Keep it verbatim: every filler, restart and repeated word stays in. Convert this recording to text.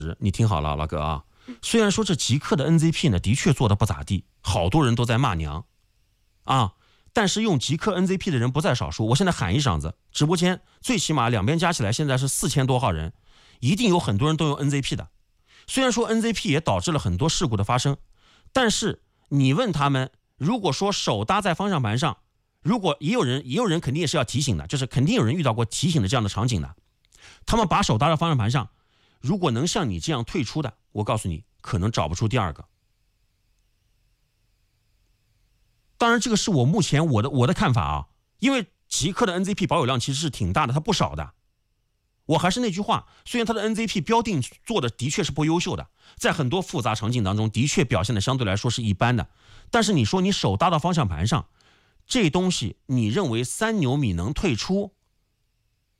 你听好了，老哥啊，虽然说这极客的 N Z P 呢，的确做的不咋地，好多人都在骂娘啊，但是用极客 N Z P 的人不在少数。我现在喊一嗓子，直播间最起码两边加起来现在是四千多号人，一定有很多人都用 N Z P 的。虽然说 N Z P 也导致了很多事故的发生，但是你问他们，如果说手搭在方向盘上，如果也有人也有人肯定也是要提醒的，就是肯定有人遇到过提醒的这样的场景的，他们把手搭在方向盘上，如果能像你这样退出的，我告诉你，可能找不出第二个。当然，这个是我目前我的我的看法啊，因为极客的 N Z P 保有量其实是挺大的，它不少的。我还是那句话，虽然它的 N Z P 标定做的的确是不优秀的，在很多复杂场景当中的确表现的相对来说是一般的，但是你说你手搭到方向盘上，这东西你认为三牛米能退出？